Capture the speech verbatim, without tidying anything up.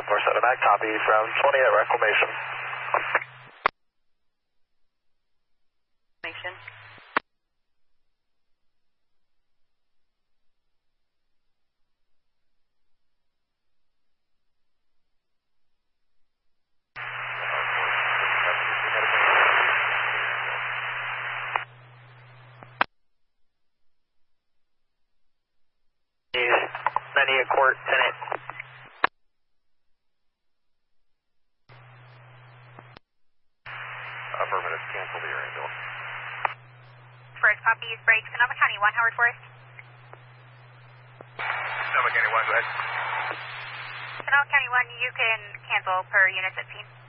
four seven, I copy from twenty at Reclamation. Reclamation. ninety at court, tenant. Affirmative, cancel the air ambulance. First copy is break, Sonoma County one, Howard Forest. Sonoma County one, go ahead. Sonoma County one, you can cancel per units at scene.